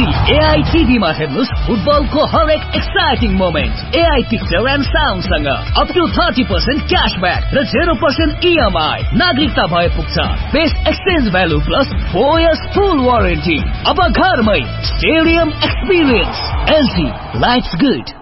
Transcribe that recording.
AI टिभीमा हेर्नुस् फुटबलको हरेक exciting moment. AI picture and साउन्डसँग up to 30% क्याशब्याक र 0% इएमआई। नागरिकता भए पुग्छ। Best exchange value plus 4 years फुल वारेन्टी। अब घरमै stadium experience. LG lives good.